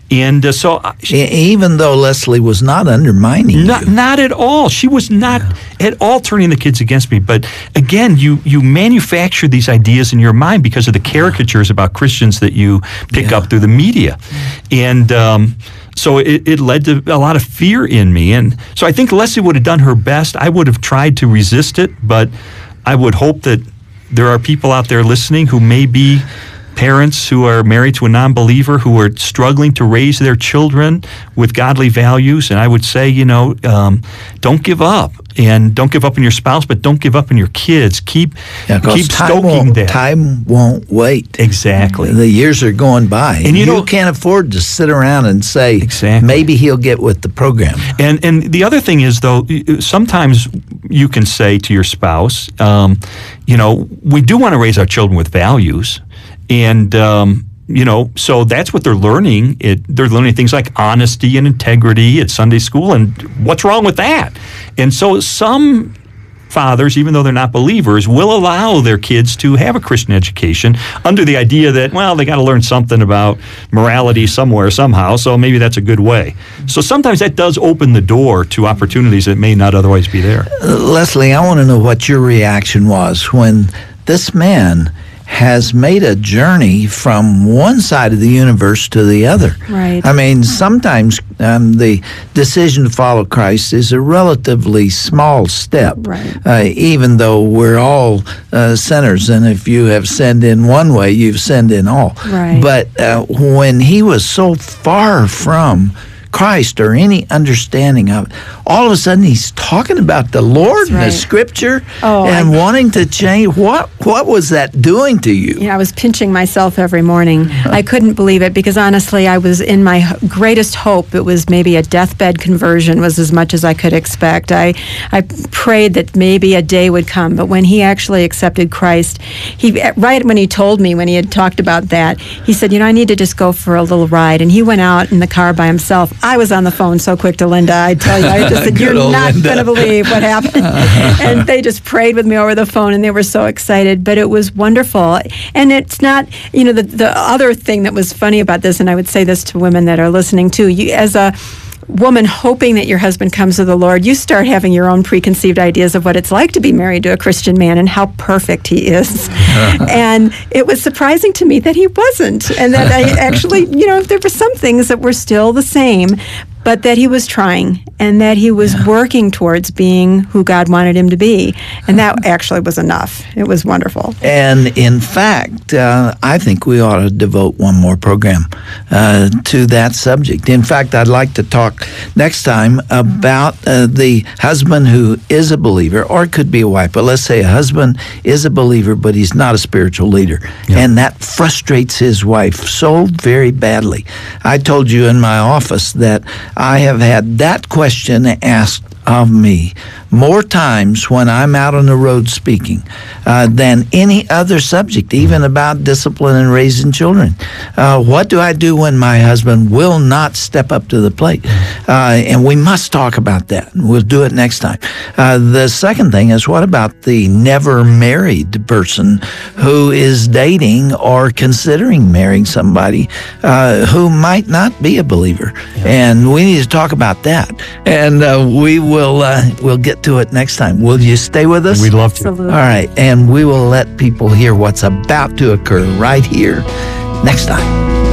And even though Leslie was not undermining you. Not at all. She was not at all turning the kids against me. But again, you manufacture these ideas in your mind because of the caricatures about Christians that you pick up through the media. And so it led to a lot of fear in me. And so I think Leslie would have done her best. I would have tried to resist it, but I would hope that there are people out there listening who may be parents who are married to a non-believer who are struggling to raise their children with godly values. And I would say, don't give up. And don't give up on your spouse, but don't give up on your kids. Keep stoking that. Time won't wait. Exactly. The years are going by. And you can't afford to sit around and say, maybe he'll get with the program. And the other thing is, though, sometimes you can say to your spouse, we do want to raise our children with values. And, so that's what they're learning. They're learning things like honesty and integrity at Sunday school. And what's wrong with that? And so some fathers, even though they're not believers, will allow their kids to have a Christian education under the idea that, they got to learn something about morality somewhere, somehow, so maybe that's a good way. So sometimes that does open the door to opportunities that may not otherwise be there. Leslie, I want to know what your reaction was when this man has made a journey from one side of the universe to the other. Right. I mean, sometimes the decision to follow Christ is a relatively small step, even though we're all sinners, and if you have sinned in one way, you've sinned in all. Right. But when he was so far from Christ or any understanding of it, all of a sudden he's talking about the Lord and the Scripture and wanting to change. What was that doing to you? I was pinching myself every morning. I couldn't believe it because honestly, I was in my greatest hope. It was maybe a deathbed conversion was as much as I could expect. I prayed that maybe a day would come, but when he actually accepted Christ, right when he told me, when he had talked about that, he said, I need to just go for a little ride. And he went out in the car by himself. I was on the phone so quick to Linda, I tell you, I just said, you're not going to believe what happened. And they just prayed with me over the phone, and they were so excited. But it was wonderful. And it's not, the other thing that was funny about this, and I would say this to women that are listening too, as a woman hoping that your husband comes to the Lord, you start having your own preconceived ideas of what it's like to be married to a Christian man and how perfect he is. And it was surprising to me that he wasn't. And that I actually, there were some things that were still the same, but that he was trying and that he was working towards being who God wanted him to be. And that actually was enough. It was wonderful. And in fact, I think we ought to devote one more program to that subject. In fact, I'd like to talk next time about the husband who is a believer, or it could be a wife, but let's say a husband is a believer, but he's not a spiritual leader. Yeah. And that frustrates his wife so very badly. I told you in my office that I have had that question asked of me more times when I'm out on the road speaking than any other subject, even about discipline and raising children. What do I do when my husband will not step up to the plate? And we must talk about that. We'll do it next time. The second thing is, what about the never married person who is dating or considering marrying somebody who might not be a believer? And we need to talk about that. And we'll get to it next time. Will you stay with us? We'd love to. Absolutely. All right. And we will let people hear what's about to occur right here next time.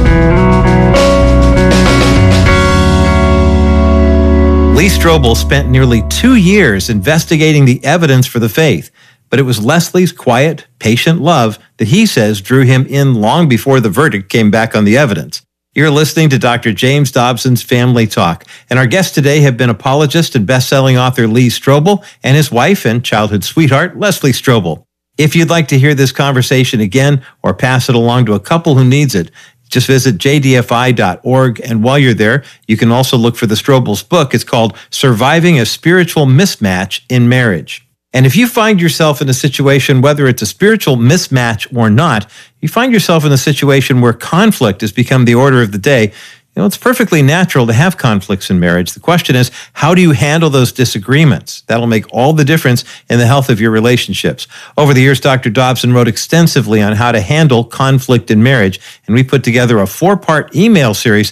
Lee Strobel spent nearly 2 years investigating the evidence for the faith, but it was Leslie's quiet, patient love that he says drew him in long before the verdict came back on the evidence. You're listening to Dr. James Dobson's Family Talk, and our guests today have been apologist and best-selling author Lee Strobel and his wife and childhood sweetheart, Leslie Strobel. If you'd like to hear this conversation again or pass it along to a couple who needs it, just visit jdfi.org, and while you're there, you can also look for the Strobel's book. It's called Surviving a Spiritual Mismatch in Marriage. And if you find yourself in a situation, whether it's a spiritual mismatch or not, you find yourself in a situation where conflict has become the order of the day, it's perfectly natural to have conflicts in marriage. The question is, how do you handle those disagreements? That'll make all the difference in the health of your relationships. Over the years, Dr. Dobson wrote extensively on how to handle conflict in marriage, and we put together a 4-part email series